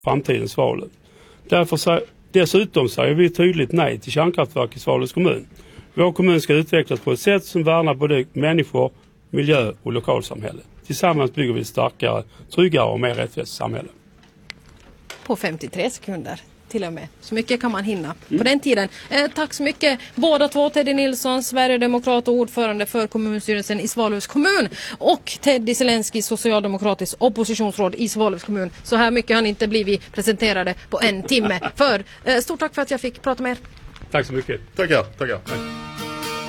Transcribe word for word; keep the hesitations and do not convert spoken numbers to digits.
framtidens val. Därför, dessutom säger vi tydligt nej till kärnkraftverk i Svalövs kommun. Vår kommun ska utvecklas på ett sätt som värnar både människor, miljö och lokalsamhälle. Tillsammans bygger vi ett starkare, tryggare och mer rättvist samhälle. På femtiotre sekunder till och med. Så mycket kan man hinna mm. på den tiden. Eh, tack så mycket båda två. Teddy Nilsson, Sverigedemokrat och ordförande för kommunstyrelsen i Svalövs kommun. Och Teddy Zelensky, socialdemokratisk oppositionsråd i Svalövs kommun. Så här mycket har ni inte blivit presenterade på en timme. För, eh, stort tack för att jag fick prata med er. Tack så mycket. Tackar, tackar. Tack.